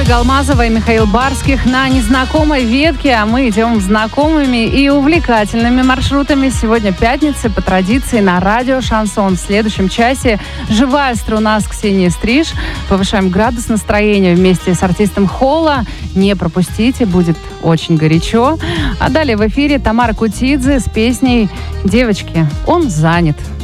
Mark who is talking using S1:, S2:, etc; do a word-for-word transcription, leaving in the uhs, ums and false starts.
S1: Ольга Алмазова и Михаил Барских на незнакомой ветке, а мы идем знакомыми и увлекательными маршрутами. Сегодня пятница, по традиции, на радио «Шансон». В следующем часе живая струна с Ксенией Стриж. Повышаем градус настроения вместе с артистом Холла. Не пропустите, будет очень горячо. А далее в эфире Тамара Кутидзе с песней «Девочки, он занят».